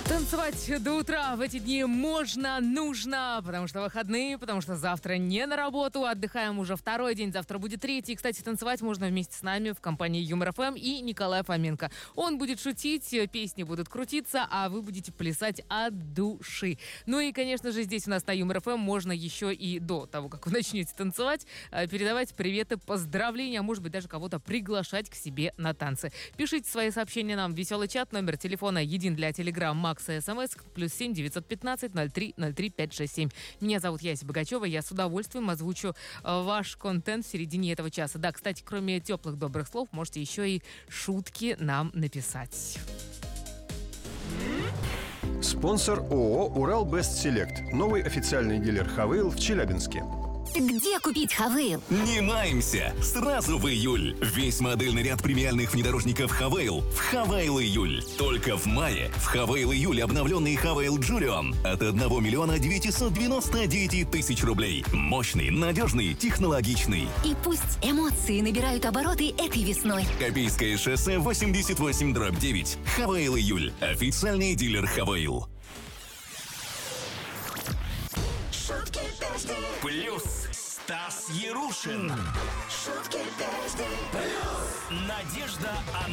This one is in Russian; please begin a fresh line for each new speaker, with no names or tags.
Танцевать до утра в эти дни можно, нужно, потому что выходные, потому что завтра не на работу, отдыхаем уже второй день, завтра будет третий. И, кстати, танцевать можно вместе с нами в компании Юмор ФМ и Николая Фоменко. Он будет шутить, песни будут крутиться, а вы будете плясать от души. Ну и, конечно же, здесь у нас на Юмор ФМ можно еще и до того, как вы начнете танцевать, передавать приветы, поздравления, а может быть даже кого-то приглашать к себе на танцы. Пишите свои сообщения нам в веселый чат, номер телефона един для Телеграм, Макса СМС, +7 915 03 03 567. Меня зовут Яся Богачева, я с удовольствием озвучу ваш контент в середине этого часа. Да, кстати, кроме теплых добрых слов, можете еще и шутки нам написать.
Спонсор ООО «Урал Бест Селект». Новый официальный дилер «Хавейл» в Челябинске.
Где купить Хавейл?
Не маемся! Сразу в июль! Весь модельный ряд премиальных внедорожников Хавейл в Хавейл июль. Только в мае в Хавейл июль обновленный Хавейл Джурион от 1 миллиона 999 тысяч рублей. Мощный, надежный, технологичный.
И пусть эмоции набирают обороты этой весной.
Копейское шоссе 88/9. Хавейл июль. Официальный дилер Хавейл.
Плюс Стас Ярушин. Плюс Надежда